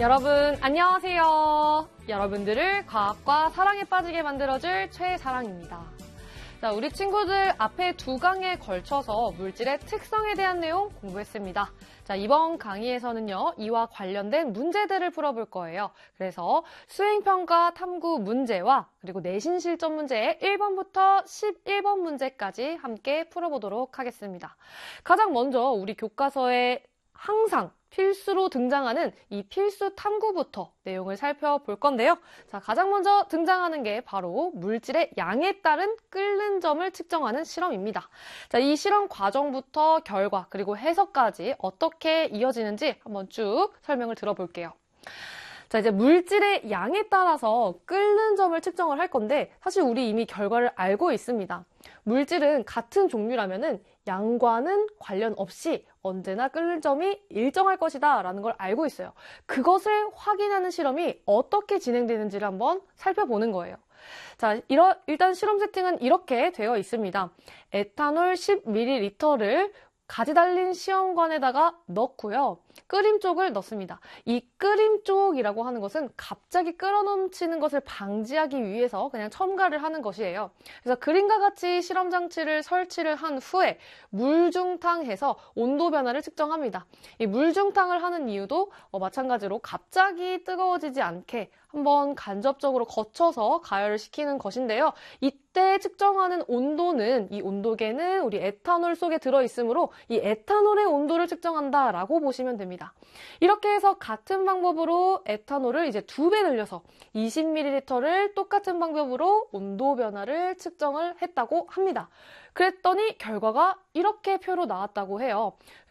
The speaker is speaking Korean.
여러분 안녕하세요. 여러분들을 과학과 사랑에 빠지게 만들어줄 최사랑입니다. 자, 우리 친구들 앞에 두 강에 걸쳐서 물질의 특성에 대한 내용 공부했습니다. 자, 이번 강의에서는요, 이와 관련된 문제들을 풀어볼 거예요. 그래서 수행평가 탐구 문제와 그리고 내신 실전 문제 1번부터 11번 문제까지 함께 풀어보도록 하겠습니다. 가장 먼저 우리 교과서에 항상 필수로 등장하는 이 필수 탐구부터 내용을 살펴볼 건데요. 자, 가장 먼저 등장하는 게 바로 물질의 양에 따른 끓는 점을 측정하는 실험입니다. 자, 이 실험 과정부터 결과 그리고 해석까지 어떻게 이어지는지 한번 쭉 설명을 들어볼게요. 자, 이제 물질의 양에 따라서 끓는 점을 측정을 할 건데 사실 우리 이미 결과를 알고 있습니다. 물질은 같은 종류라면은 양과는 관련 없이 언제나 끓는 점이 일정할 것이다 라는 걸 알고 있어요. 그것을 확인하는 실험이 어떻게 진행되는지를 한번 살펴보는 거예요. 자, 일단 실험 세팅은 이렇게 되어 있습니다. 에탄올 10ml를 가지 달린 시험관에다가 넣고요. 끓임 쪽을 넣습니다. 이 끓임 쪽이라고 하는 것은 갑자기 끓어넘치는 것을 방지하기 위해서 그냥 첨가를 하는 것이에요. 그래서 그림과 같이 실험 장치를 설치를 한 후에 물중탕해서 온도 변화를 측정합니다. 이 물중탕을 하는 이유도 마찬가지로 갑자기 뜨거워지지 않게 한번 간접적으로 거쳐서 가열을 시키는 것인데요. 이때 측정하는 온도는 이 온도계는 우리 에탄올 속에 들어있으므로 이 에탄올의 온도를 측정한다라고 보시면 됩니다. 이렇게 해서 같은 방법으로 에탄올을 이제 2배 늘려서 20ml를 똑같은 방법으로 온도 변화를 측정을 했다고 합니다. 그랬더니 결과가 이렇게 표로 나왔다고 해요.